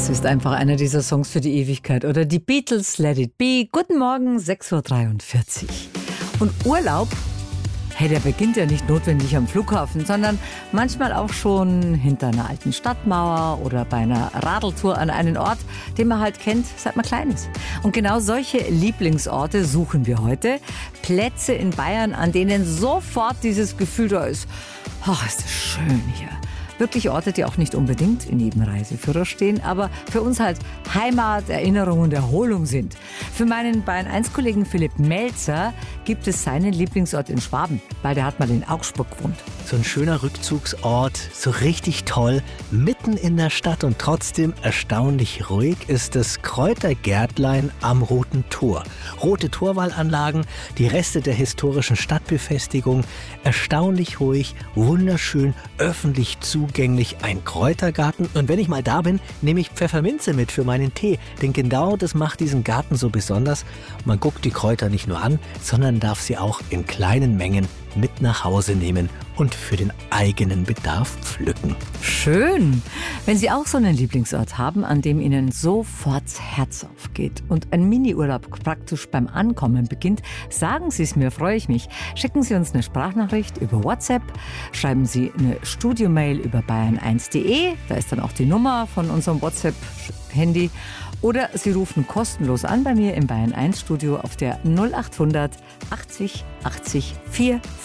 Das ist einfach einer dieser Songs für die Ewigkeit. Oder die Beatles, Let It Be. Guten Morgen, 6:43 Uhr. Und Urlaub, hey, der beginnt ja nicht notwendig am Flughafen, sondern manchmal auch schon hinter einer alten Stadtmauer oder bei einer Radeltour an einen Ort, den man halt kennt, seit man klein ist. Und genau solche Lieblingsorte suchen wir heute. Plätze in Bayern, an denen sofort dieses Gefühl da ist, ach, ist das schön hier. Wirklich Orte, die auch nicht unbedingt in jedem Reiseführer stehen, aber für uns halt Heimat, Erinnerung und Erholung sind. Für meinen Bayern-1-Kollegen Philipp Melzer gibt es seinen Lieblingsort in Schwaben, weil der hat mal in Augsburg gewohnt. So ein schöner Rückzugsort, so richtig toll, mitten in der Stadt und trotzdem erstaunlich ruhig ist das Kräutergärtlein am Roten Tor. Rote Torwallanlagen, die Reste der historischen Stadtbefestigung, erstaunlich ruhig, wunderschön, öffentlich zugänglich, ein Kräutergarten. Und wenn ich mal da bin, nehme ich Pfefferminze mit für meinen Tee, denn genau das macht diesen Garten so besonders. Man guckt die Kräuter nicht nur an, sondern darf sie auch in kleinen Mengen mit nach Hause nehmen und für den eigenen Bedarf pflücken. Schön! Wenn Sie auch so einen Lieblingsort haben, an dem Ihnen sofort das Herz aufgeht und ein Mini-Urlaub praktisch beim Ankommen beginnt, sagen Sie es mir, freue ich mich. Schicken Sie uns eine Sprachnachricht über WhatsApp, schreiben Sie eine Studiomail über bayern1.de, da ist dann auch die Nummer von unserem WhatsApp-Handy, oder Sie rufen kostenlos an bei mir im Bayern 1 Studio auf der 0800 80 80 4